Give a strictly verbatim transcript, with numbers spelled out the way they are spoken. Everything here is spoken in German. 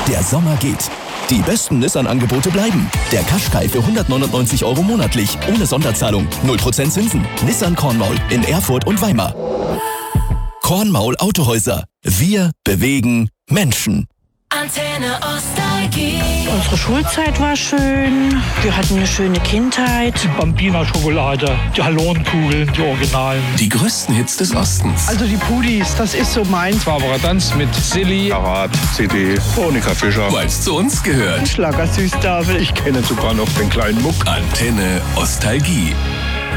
Der Sommer geht. Die besten Nissan-Angebote bleiben. Der Qashqai für hundertneunundneunzig Euro monatlich, ohne Sonderzahlung, null Prozent Zinsen. Nissan Kornmaul in Erfurt und Weimar. Kornmaul Autohäuser. Wir bewegen Menschen. Antenne Nostalgie. Unsere Schulzeit war schön. Wir hatten eine schöne Kindheit. Die Bambina-Schokolade, die Hallonenkugeln, die Originalen. Die größten Hits des Ostens. Also die Pudis, das ist so meins. Barbara Danz mit Silly. Karat, C D, Monika Fischer. Weil es zu uns gehört. Schlager Süßtafel. Ich kenne sogar noch den kleinen Muck. Antenne Nostalgie.